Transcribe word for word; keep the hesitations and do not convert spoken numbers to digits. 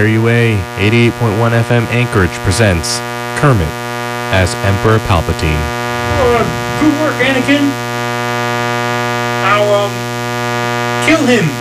U A eighty-eight point one F M Anchorage presents Kermit as Emperor Palpatine. Oh, uh, good work, Anakin. Now, um, kill him.